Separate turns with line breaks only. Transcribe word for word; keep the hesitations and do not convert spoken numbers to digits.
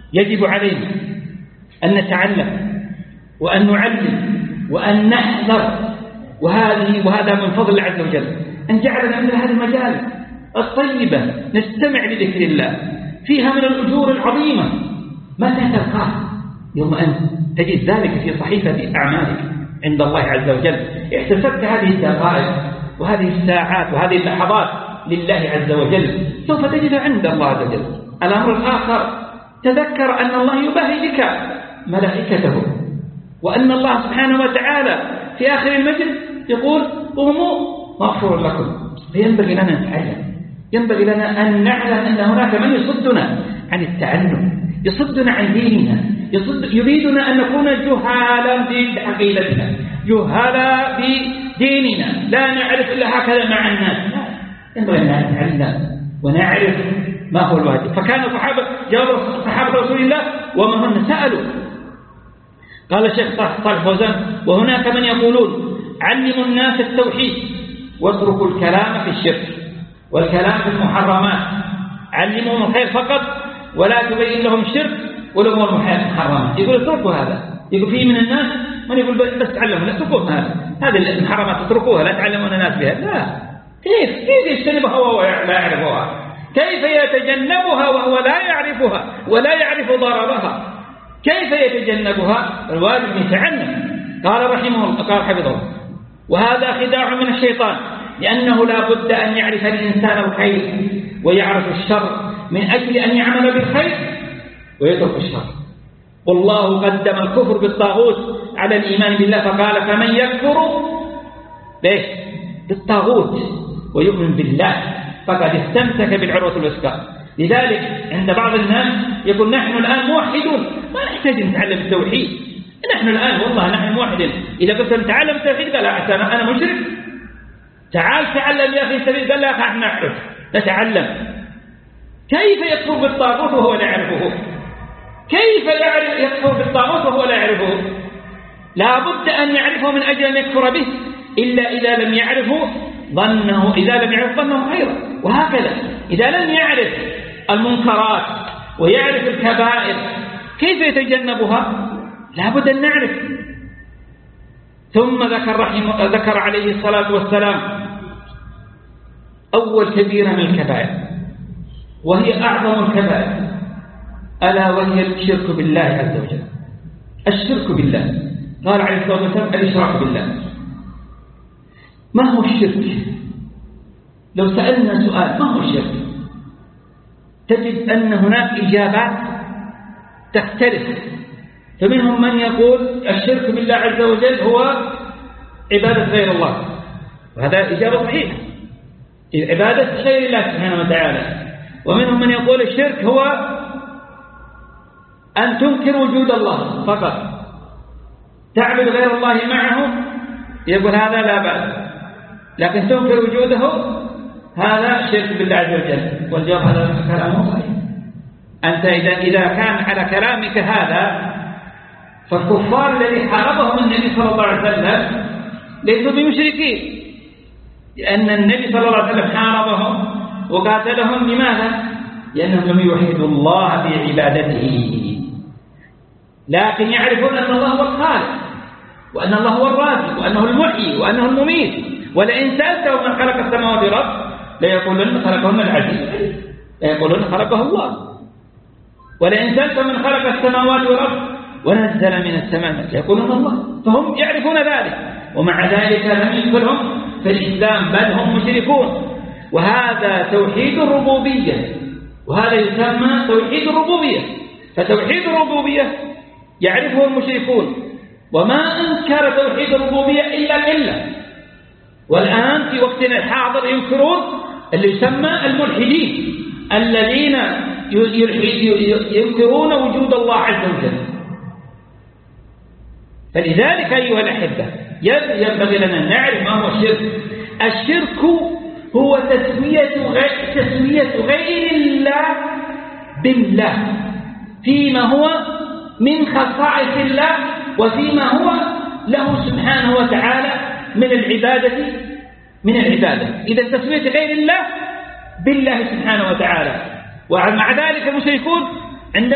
يجب علينا أن نتعلم وأن نعلم وأن نحذر، وهذه وهذا من فضل الله عز وجل أن جعلنا من هذه المجال الطيبة نستمع لذكر الله فيها من الأجور العظيمة. متى تلقاه؟ يوم أن تجد ذلك في صحيفة أعمالك عند الله عز وجل. احتسبت هذه الدقائق وهذه الساعات وهذه اللحظات لله عز وجل، سوف تجد عند الله عز وجل. الأمر الآخر، تذكر أن الله يباهي بك ملائكته، وأن الله سبحانه وتعالى في آخر المجلس يقول قوموا مغفور لكم. فينبغي لنا أن نتعلم، ينبغي لنا أن نعلم أن هناك من يصدنا عن التعلم، يصدنا عن ديننا، يصد يريدنا أن نكون جهالا بعقيدتنا، جهالا بديننا، لا نعرف إلا هكذا مع الناس. لا، ينبغي أن نتعلم ونعرف ما هو الواجب. فكان الصحابة جاءوا صحابة رسول الله وما هم سألوا. قال الشيخ صالح فوزان: وهناك من يقولون علموا الناس التوحيد واتركوا الكلام في الشرك والكلام في المحرمات، علموهم الخير فقط ولا تبين لهم الشرك والأمور المحرمات. يقول اتركوا هذا. يقول فيه من الناس من يقول بس تعلموا، لا اتركوها هذا، هذه المحرمات اتركوها، لا تعلمون الناس بها. لا، كيف كيف يجتنبها وهو لا يعرفها؟ كيف يتجنبها وهو لا يعرفها ولا يعرف ضررها؟ كيف يتجنبها؟ الواجب يتعلم. قال رحمه الله، قال حفظه: وهذا خداع من الشيطان، لأنه لا بد أن يعرف الإنسان الخير ويعرف الشر من أجل أن يعمل بالخير ويترك الشر. والله قدم الكفر بالطاغوت على الإيمان بالله، فقال: فمن يكفر ليش بالطاغوت ويؤمن بالله فقد استمسك بالعروة الوثقى. لذلك عند بعض الناس يقول: نحن الآن موحدون، ما نحتاج نتعلم التوحيد، نحن الآن والله نحن موحدين. إذا قلت نتعلم التوحيد قال: أنا مشرك. تعال تعلم يا أخي سبيل. قال: لا احنا نعرف نتعلم. كيف يكفر بالطاغوت وهو لا يعرفه؟ كيف يعرف يكفر بالطاغوت وهو لا يعرفه؟ لا بد أن يعرفه من أجل أن يكفر به، إلا إذا لم يعرفه ظنه إذا لم يعرف ظنه خيرا. وهكذا إذا لم يعرف المنكرات ويعرف الكبائر كيف يتجنبها؟ لا بد أن نعرف. ثم ذكر رحمه ذكر عليه الصلاة والسلام أول كبيرة من الكبائر، وهي أعظم الكبائر، ألا وهي الشرك بالله عز وجل. الشرك بالله. قال عليه الصلاة والسلام: الإشراك بالله. ما هو الشرك؟ لو سألنا سؤال: ما هو الشرك؟ تجد أن هناك إجابات تختلف. فمنهم من يقول الشرك بالله عز وجل هو عبادة غير الله، وهذا إجابة صحيحة، عبادة غير الله سبحانه وتعالى. ومنهم من يقول الشرك هو أن تنكر وجود الله فقط، تعبد غير الله معه، يقول هذا لا بأس، لكن تنكر وجوده هذا شرك بالله عز وجل. والجواب هذا كلام صحيح. أنت إذا إذا كان على كلامك هذا، فالكفار الذي حاربهم النبي صلى الله عليه وسلم ليسوا بمشركين، لأن النبي صلى الله عليه وسلم حاربهم وقاتلهم. لماذا؟ لأنهم لم يوحدوا الله بعبادته، لكن يعرفون أن الله هو الخالق، وأن الله هو الرازق، وأنه المحيي، وأنه المميت. ولئن سألتهم من خلق السماوات والأرض ليقولن خلقهن العزيز، ليقولن خلقه الله. ولئن سألتهم من خلق السماوات والأرض ونزل من السماء ليقولون الله. فهم يعرفون ذلك، ومع ذلك لم يدخلهم في الإسلام، بل هم مشركون. وهذا توحيد الربوبية، وهذا يسمى توحيد الربوبية. فتوحيد الربوبية يعرفه المشركون، وما أنكر توحيد الربوبية إلا قلة. والآن في وقتنا الحاضر ينكرون اللي يسمى الملحدين، الذين ينكرون وجود الله عز وجل. فلذلك أيها الأحبة ينبغي لنا أن نعرف ما هو الشرك. الشرك هو تسوية غير, تسوية غير الله بالله فيما هو من خصائص الله، وفيما هو له سبحانه وتعالى من العبادة من العبادة إذا تسوية غير الله بالله سبحانه وتعالى. ومع ذلك المشركون